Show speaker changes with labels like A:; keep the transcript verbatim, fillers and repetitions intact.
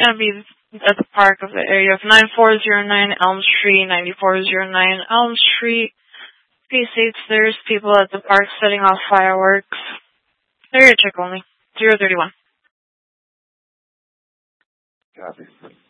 A: gonna be at the park of the area of nine four zero nine Elm Street, ninety-four oh nine Elm Street. Be safe, there's people at the park setting off fireworks. Area check only. zero thirty-one.
B: Copy.